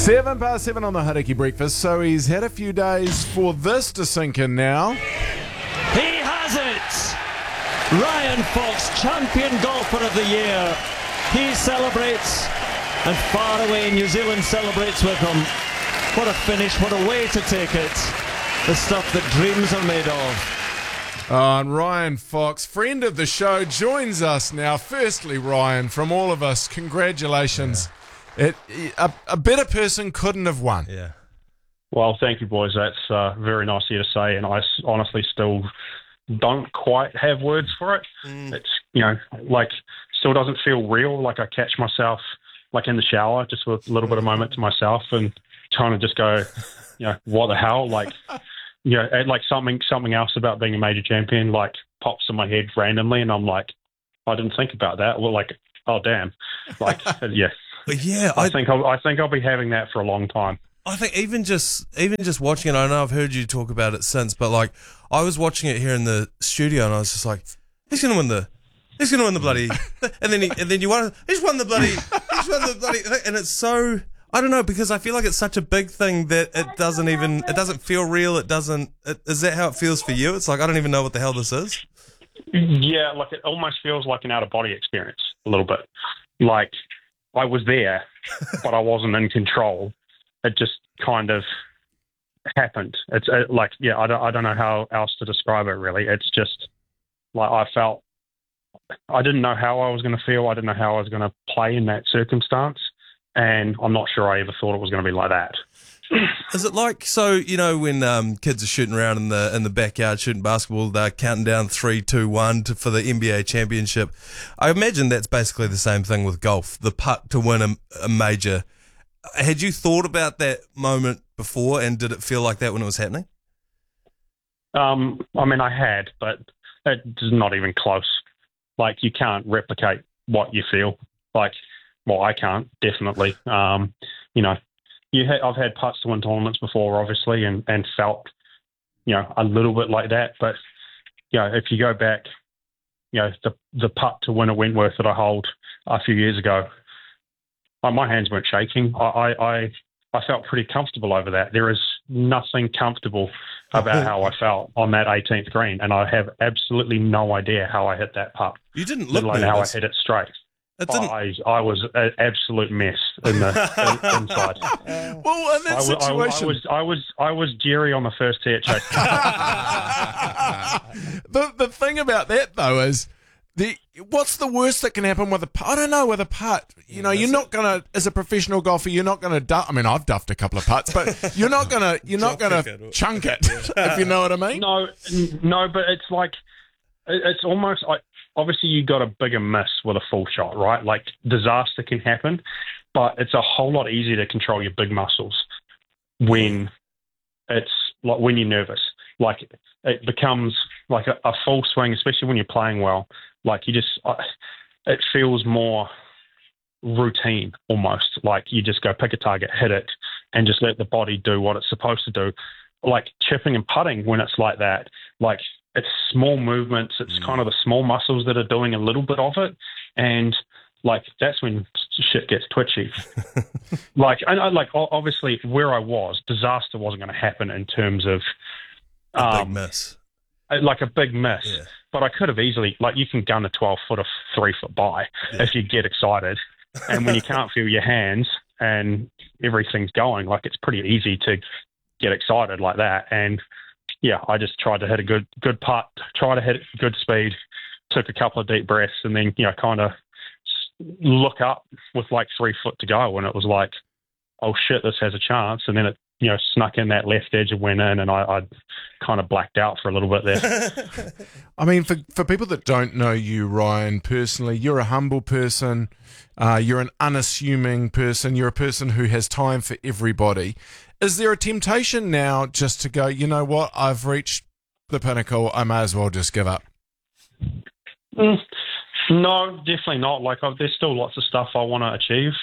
7:07 on the Hurricane Breakfast. So he's had a few days for this to sink in now. He has it! Ryan Fox, champion golfer of the year. He celebrates, and far away New Zealand celebrates with him. What a finish, what a way to take it. The stuff that dreams are made of. And Ryan Fox, friend of the show, joins us now. Firstly, Ryan, from all of us, congratulations. Yeah. A better person couldn't have won. Yeah. Well, thank you, boys. That's very nice of you to say, and I honestly still don't quite have words for it. It's, still doesn't feel real. Like I catch myself, in the shower, just with a little bit of moment to myself and trying to just go, what the hell? Something else about being a major champion, pops in my head randomly, and I'm like, I didn't think about that. Well, oh, damn. Yeah. But yeah, I think I'll be having that for a long time. I think even just watching it, I know I've heard you talk about it since, but I was watching it here in the studio and I was just like, he's gonna win the bloody, and then you won. He's won the bloody, and it's so, I don't know, because I feel like it's such a big thing that it doesn't feel real. Is that how it feels for you? It's like, I don't even know what the hell this is. Yeah, it almost feels like an out of body experience a little bit. I was there, but I wasn't in control. It just kind of happened. It's I don't know how else to describe it really. It's just I felt, I didn't know how I was going to feel. I didn't know how I was going to play in that circumstance. And I'm not sure I ever thought it was going to be like that. Is it when kids are shooting around in the backyard shooting basketball, they're counting down 3, 2, 1 for the NBA championship? I imagine that's basically the same thing with golf, the putt to win a major. Had you thought about that moment before, and did it feel like that when it was happening? I had, but it's not even close. You can't replicate what you feel. I can't, definitely. I've had putts to win tournaments before, obviously, and felt, a little bit like that. But, if you go back, the putt to win a Wentworth that I hold a few years ago, my hands weren't shaking. I felt pretty comfortable over that. There is nothing comfortable about how I felt on that 18th green, and I have absolutely no idea how I hit that putt. You didn't look nervous. How I hit it straight. I was an absolute mess inside. Well, in that situation, I was Jerry on the first tee at Chase. The thing about that though is what's the worst that can happen with a putt? I don't know, with a putt. You're not gonna, as a professional golfer, you're not gonna duff. I mean, I've duffed a couple of putts, but you're not gonna chunk it, if you know what I mean. No, but it's almost like, obviously you got a bigger miss with a full shot, right? Disaster can happen, but it's a whole lot easier to control your big muscles when it's when you're nervous. It becomes a full swing, especially when you're playing well. It feels more routine almost. You just go pick a target, hit it, and just let the body do what it's supposed to do. Chipping and putting, when it's like that, it's small movements. It's kind of the small muscles that are doing a little bit of it, and that's when shit gets twitchy. Obviously where I was, disaster wasn't going to happen in terms of a big miss. A big miss. Yeah. But I could have easily, you can gun a 12-foot or 3-foot by if you get excited, and when you can't feel your hands and everything's going, it's pretty easy to get excited like that. And yeah, I just tried to hit a good putt, try to hit it good speed, took a couple of deep breaths, and then, kind of look up with 3 foot to go, and it was like, oh shit, this has a chance. And then it, snuck in that left edge and went in, and I kind of blacked out for a little bit there. I mean, for people that don't know you, Ryan, personally, you're a humble person. You're an unassuming person. You're a person who has time for everybody. Is there a temptation now just to go, you know what, I've reached the pinnacle, I may as well just give up? No, definitely not. There's still lots of stuff I want to achieve.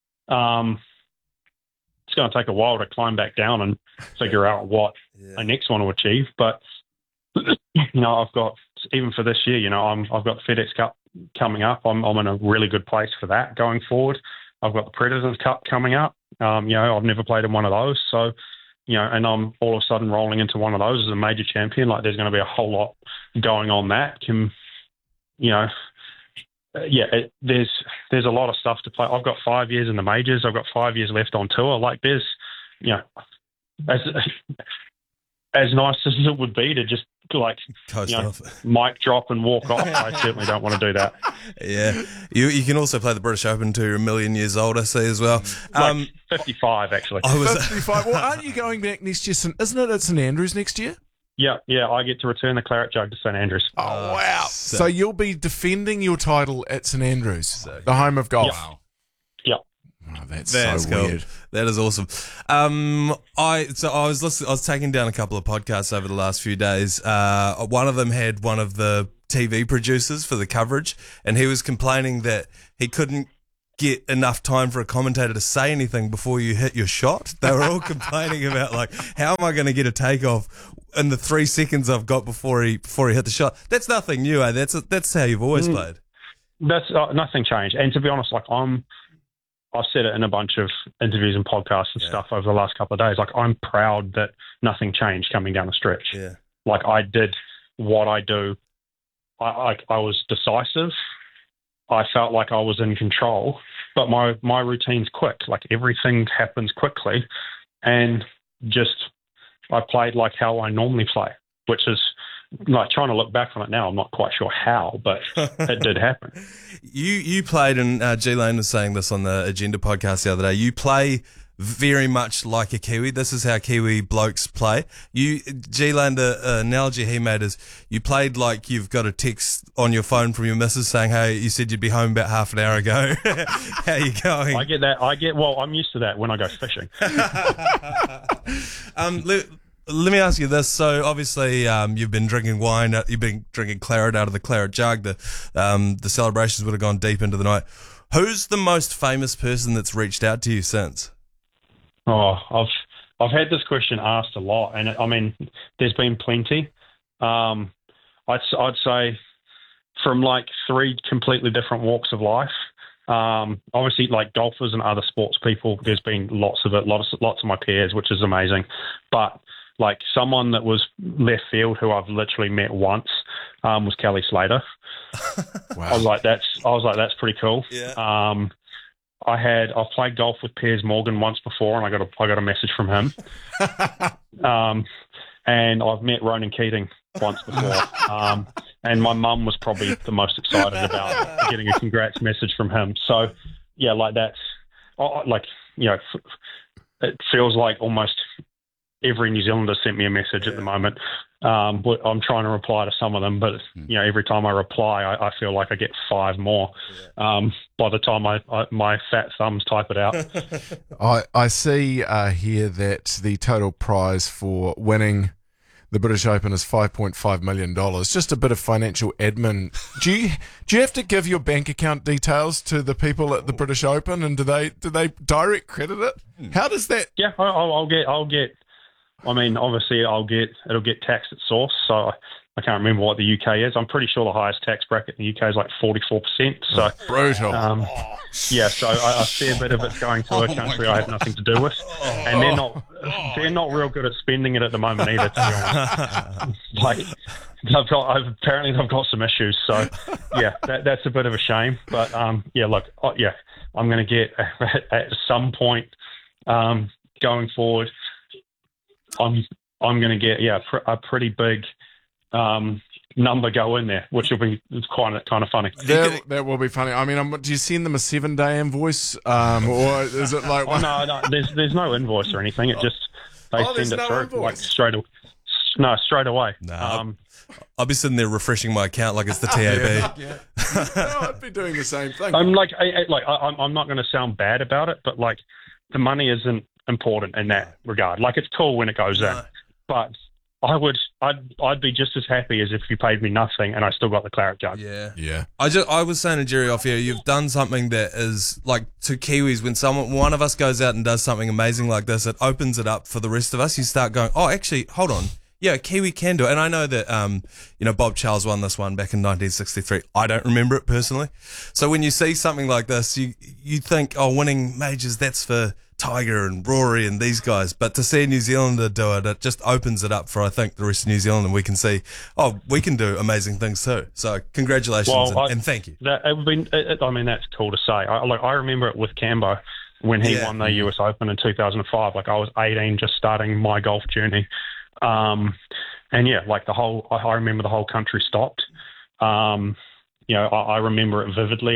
It's going to take a while to climb back down and figure out what I next want to achieve. But, I've got, even for this year, I've got the FedEx Cup coming up. I'm in a really good place for that going forward. I've got the President's Cup coming up. I've never played in one of those. So, and I'm all of a sudden rolling into one of those as a major champion. Like, there's going to be a whole lot going on that there's a lot of stuff to play. I've got 5 years in the majors. I've got 5 years left on tour. Like, there's, as nice as it would be to just mic drop and walk off, I certainly don't want to do that. Yeah, you can also play the British Open till you're a million years old, I see, as well. 55 actually. 55. Well, aren't you going back next year? Isn't it at St Andrews next year? Yeah, I get to return the Claret Jug to St Andrews. Oh, wow. So you'll be defending your title at St Andrews, the home of golf. Wow. Yeah. Oh, that's so cool. weird. That is awesome. I was taking down a couple of podcasts over the last few days. One of them had one of the TV producers for the coverage, and he was complaining that he couldn't get enough time for a commentator to say anything before you hit your shot. They were all complaining about, like, how am I going to get a takeoff in the 3 seconds I've got before he hit the shot? That's nothing new, eh? That's how you've always played. That's nothing changed. And to be honest, like, I've said it in a bunch of interviews and podcasts and stuff over the last couple of days. Like, I'm proud that nothing changed coming down the stretch. Yeah. Like, I did what I do. I was decisive. I felt like I was in control, but my routine's quick. Like, everything happens quickly, and I played like how I normally play, which is, like, trying to look back on it now, I'm not quite sure how, but it did happen. You played, and G Lane was saying this on the Agenda podcast the other day, you play very much like a Kiwi. This is how Kiwi blokes play. G Lane, the analogy he made is you played like you've got a text on your phone from your missus saying, hey, you said you'd be home about half an hour ago. How you going? I get that. I'm used to that when I go fishing. Let me ask you this. So obviously, you've been drinking wine. You've been drinking claret out of the Claret Jug. The celebrations would have gone deep into the night. Who's the most famous person that's reached out to you since? Oh, I've had this question asked a lot, and I mean, there's been plenty. I'd say from like 3 completely different walks of life. Obviously, like golfers and other sports people, there's been lots of it, lots of my peers, which is amazing. But like someone that was left field who I've literally met once was Kelly Slater. Wow. I was like, that's pretty cool. Yeah. I've played golf with Piers Morgan once before, and I got a message from him. And I've met Ronan Keating once before. And my mum was probably the most excited about getting a congrats message from him. So yeah, like that's it feels like almost every New Zealander sent me a message at the moment. But I'm trying to reply to some of them, but every time I reply, I feel like I get 5 more. By the time my fat thumbs type it out. I see here that the total prize for winning the British Open is $5.5 million. Just a bit of financial admin. Do you have to give your bank account details to the people at the British Open, and do they direct credit it? How does that? Yeah, I'll get. I mean, obviously, it'll get taxed at source. So I can't remember what the UK is. I'm pretty sure the highest tax bracket in the UK is like 44%. So brutal. Yeah, so a fair bit of it's going to a country I have nothing to do with, and they're not real good at spending it at the moment either. To be honest, like apparently they've got some issues. So yeah, that's a bit of a shame. But yeah, look, I'm going to get at some point going forward. I'm going to get a pretty big number go in there, which will be kind of funny. That will be funny. I mean, do you send them a 7-day invoice, or is it like? No, there's no invoice or anything. It just they send it through like straight away. No, I'll be sitting there refreshing my account like it's the TAB. Yeah. No, I'd be doing the same thing. I'm I'm not going to sound bad about it, but like the money isn't important in that regard. Like, it's cool when it goes in, but I'd be just as happy as if you paid me nothing and I still got the Claret Jug. Yeah. I was saying to Jerry off here, you've done something that is like, to Kiwis, when one of us goes out and does something amazing like this, it opens it up for the rest of us. You start going, oh, actually, hold on. Yeah, Kiwi can do it. And I know that, Bob Charles won this one back in 1963. I don't remember it personally. So when you see something like this, you think, oh, winning majors, that's for Tiger and Rory and these guys, but to see a New Zealander do it, it just opens it up for, I think, the rest of New Zealand, and we can see, we can do amazing things too. So congratulations and thank you. That's cool to say. I remember it with Cambo when he won the US Open in 2005. Like I was 18, just starting my golf journey. I remember the whole country stopped. I remember it vividly.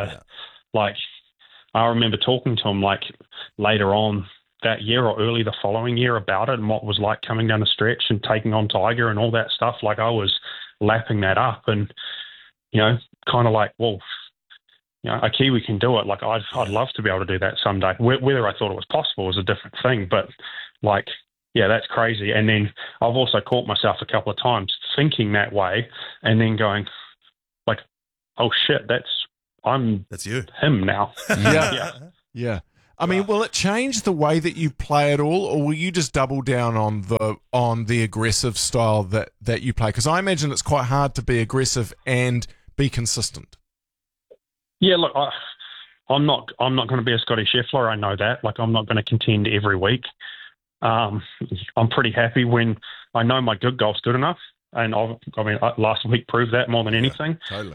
I remember talking to him like later on that year or early the following year about it and what it was like coming down the stretch and taking on Tiger and all that stuff. Like I was lapping that up and, kind of like, well, a Kiwi can do it. Like I'd love to be able to do that someday. Whether I thought it was possible was a different thing, but that's crazy. And then I've also caught myself a couple of times thinking that way and then going like, oh shit, that's you, him now. Yeah. I mean, will it change the way that you play at all, or will you just double down on the aggressive style that you play? Because I imagine it's quite hard to be aggressive and be consistent. Yeah, look, I'm not going to be a Scotty Scheffler. I know that. Like, I'm not going to contend every week. I'm pretty happy when I know my good golf's good enough, and last week proved that more than anything. Totally.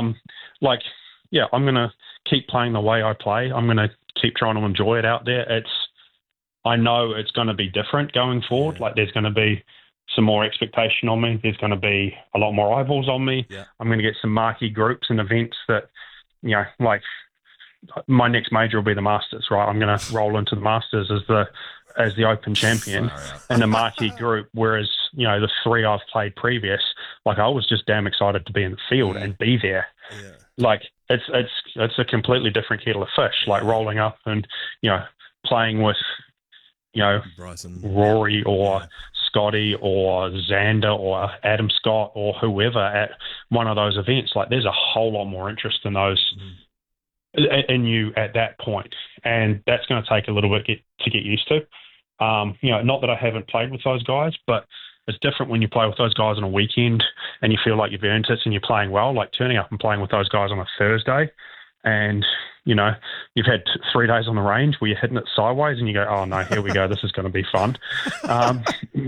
I'm going to keep playing the way I play. I'm going to keep trying to enjoy it out there. I know it's going to be different going forward. Like there's going to be some more expectation on me. There's going to be a lot more eyeballs on me. Yeah. I'm going to get some marquee groups and events that, like my next major will be the Masters, right? I'm going to roll into the Masters as the Open champion and a marquee group. Whereas, the three I've played previous, like I was just damn excited to be in the field and be there. Yeah. Like it's a completely different kettle of fish, like rolling up and, playing with, Bryson, Rory or Scotty or Xander or Adam Scott or whoever at one of those events. Like there's a whole lot more interest in those in you at that point. And that's going to take a little bit to get used to. Not that I haven't played with those guys, but it's different when you play with those guys on a weekend and you feel like you've earned it and you're playing well, like turning up and playing with those guys on a Thursday and, you've had 3 days on the range where you're hitting it sideways and you go, oh no, here we go. This is going to be fun. I'm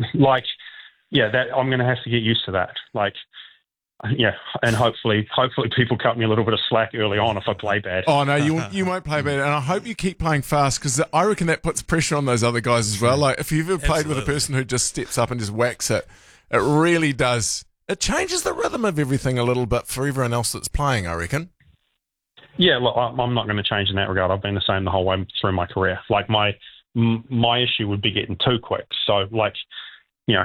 going to have to get used to that. And hopefully people cut me a little bit of slack early on if I play bad. Oh, no, you won't play bad. And I hope you keep playing fast because I reckon that puts pressure on those other guys as well. Like, if you've ever played with a person who just steps up and just whacks it, it really does. It changes the rhythm of everything a little bit for everyone else that's playing, I reckon. Yeah, look, I'm not going to change in that regard. I've been the same the whole way through my career. Like, my issue would be getting too quick. So, if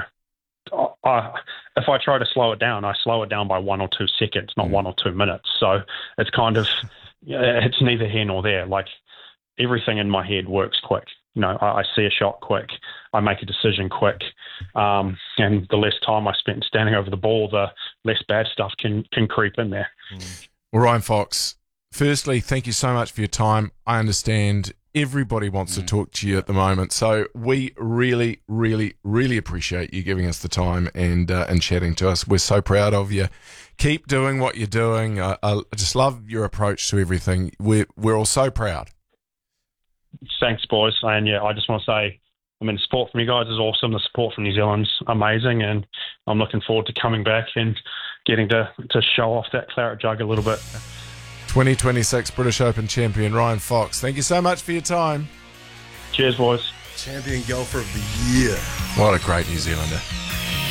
I try to slow it down, I slow it down by 1 or 2 seconds, not 1 or 2 minutes. So it's kind of, it's neither here nor there. Like everything in my head works quick. I see a shot quick. I make a decision quick. And the less time I spend standing over the ball, the less bad stuff can creep in there. Well, Ryan Fox, firstly, thank you so much for your time. I understand everybody wants to talk to you at the moment, so we really, really, really appreciate you giving us the time and chatting to us. We're so proud of you. Keep doing what you're doing. I just love your approach to everything. We're all so proud. Thanks, boys. And I just want to say, the support from you guys is awesome. The support from New Zealand's amazing, and I'm looking forward to coming back and getting to show off that claret jug a little bit. 2026 British Open champion Ryan Fox, thank you so much for your time. Cheers, boys. Champion golfer of the year. What a great New Zealander.